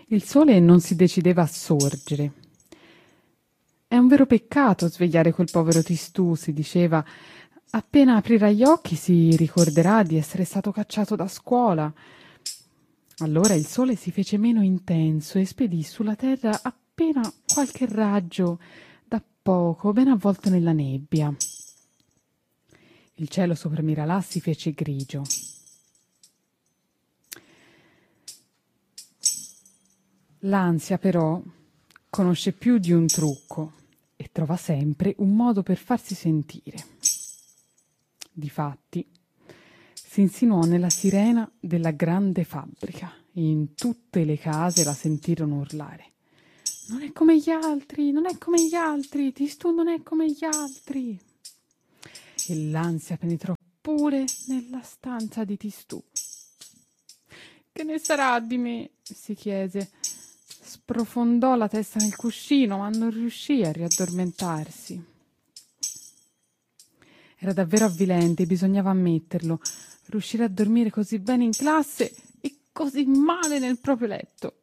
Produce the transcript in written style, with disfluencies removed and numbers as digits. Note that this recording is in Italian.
Il sole non si decideva a sorgere. È un vero peccato svegliare quel povero Tistù, si diceva. Appena aprirà gli occhi si ricorderà di essere stato cacciato da scuola. Allora il sole si fece meno intenso e spedì sulla terra appena qualche raggio, da poco, ben avvolto nella nebbia. Il cielo sopra Miralà si fece grigio. L'ansia, però, conosce più di un trucco e trova sempre un modo per farsi sentire. Difatti, si insinuò nella sirena della grande fabbrica e in tutte le case la sentirono urlare. Non è come gli altri, non è come gli altri, Tistù non è come gli altri. E l'ansia penetrò pure nella stanza di Tistù. Che ne sarà di me? Si chiese. Sprofondò la testa nel cuscino, ma non riuscì a riaddormentarsi. Era davvero avvilente, bisognava ammetterlo. Riuscire a dormire così bene in classe e così male nel proprio letto.